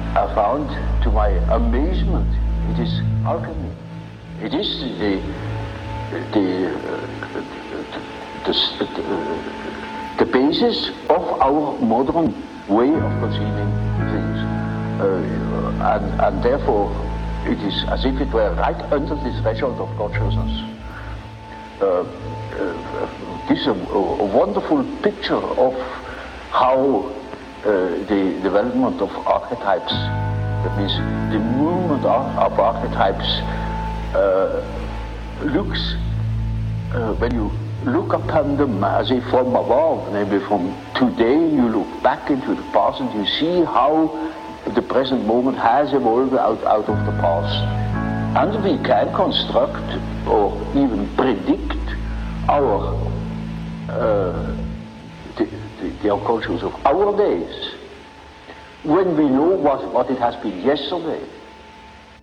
I found, to my amazement, it is alchemy. It is the basis of our modern way of conceiving things, and therefore it is as if it were right under the threshold of consciousness. This is a wonderful picture of how the development of archetypes, that means the movement of archetypes, looks, when you look upon them as if from above, maybe from today, you look back into the past and you see how the present moment has evolved out of the past. And we can construct or even predict our the unconscious of our days when we know what it has been yesterday.